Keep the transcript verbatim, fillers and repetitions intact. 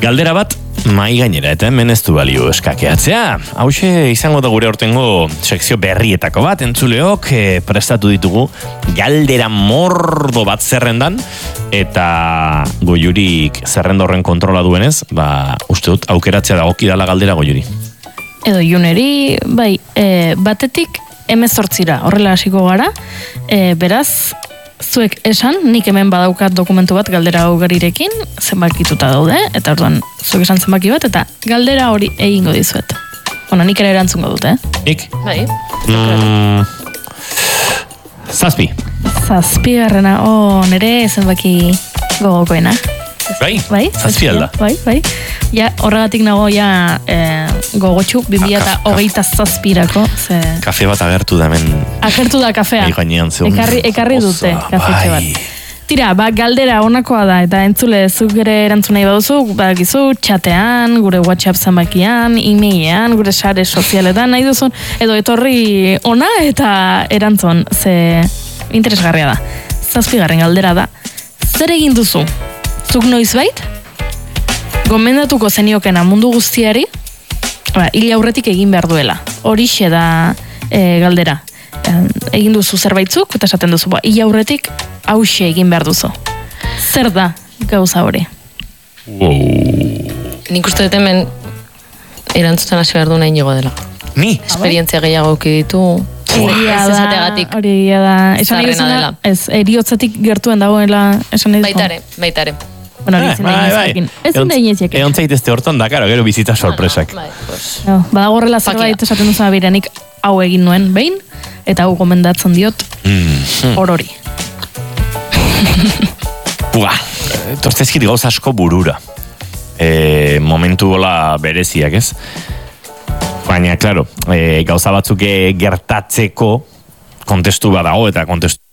Galdera bat, mai gainera, eta hemen ez du balio eskakeatzea. Hauxe izango da gure hortengo sekzio berrietako bat, entzuleok e, prestatu ditugu galdera mordo bat zerrendan, eta Goiurik zerrenda horren kontrola duenez, ba, uste dut, aukeratzea dagoki dala galdera Goiuri. Edo Juneri, bai, e, batetik hemezortzira, horrela hasiko gara, e, beraz, zuek esan, nik hemen badaukat dokumentu bat galdera ugarirekin, zenbakituta daude, eta orduan zuek esan zenbaki bat, eta galdera hori egingo dizuet. Bueno, nik ere erantzungo dute, eh? Nik? Bai. Mm, zazpi. Zazpi garrena, oh, nire zenbaki gogokoena. Bai? Bai? Zazpi alda. Bai, bai. Ja, horregatik nago ja eh, gogotxu, bi mila eta hogeita zazpirako. Ze... Kafe bat agertu da hemen. Agertu da kafea. Ekarri, ekarri dute kafetxe bat. Tira, ba, galdera honakoa da, eta entzule zuk ere erantzun nahi baduzu, badakizu, txatean, gure WhatsApp zenbakian, e-mailean, gure sare sozialetan, nahi duzun, edo etorri ona eta erantzun, ze interesgarria da. Zazpigarren galdera da, zer egin duzu? Zuk noizbait? Gomendatuko zeniokena mundu guztiari, ba, hil aurretik egin behar duela. Horixe da e, galdera. E, egin duzu zerbaitzuk, eta esaten duzu, ba, hil aurretik hauxe egin behar duzu. Zer da gauza hori? Wow. Nik uste dut hemen erantzuten hasi behar du nahi nigo dela. Ni? Esperientzia gehiago ditu. Egia da, hori egia da. Esan nahi duzuna, ez, eriotzatik gertuen dagoela, esan nahi duzuna. Baitare, baitare. Bueno, hori izan egin ezakin. Ez zin egin ezakin. Egon zaitezte hortan da, karo, gero bizita sorpresak. Badago horrela zerbait esaten duzuna birenik hau egin nuen behin, eta hau gomendatzen diot, horori. Buga, tostezkit gauz asko burura. Momentu gola bereziak, ez? Baina, klaro, gauza batzuk gertatzeko kontestu badago, eta kontestu